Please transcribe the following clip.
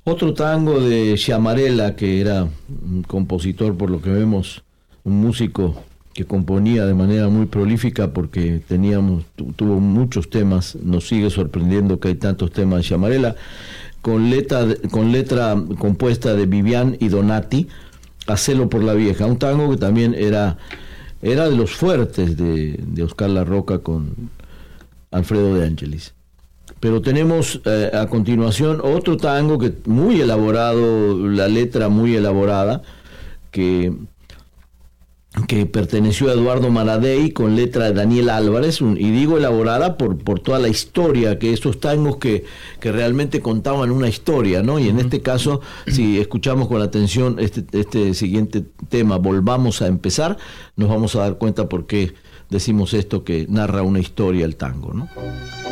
Otro tango de Sciamarella, que era un compositor, por lo que vemos, un músico que componía de manera muy prolífica porque tuvo muchos temas, nos sigue sorprendiendo que hay tantos temas de Sciamarella, con letra compuesta de Vivian y Donati, Hacelo por la vieja, un tango que también era de los fuertes de Oscar Larroca con Alfredo de Angelis. Pero tenemos a continuación otro tango que muy elaborado, la letra muy elaborada, que perteneció a Eduardo Maradei con letra de Daniel Álvarez, y digo elaborada por toda la historia, que esos tangos que realmente contaban una historia, ¿no? Y en este caso, si escuchamos con atención este siguiente tema, Volvamos a empezar, nos vamos a dar cuenta por qué decimos esto, que narra una historia el tango, ¿no?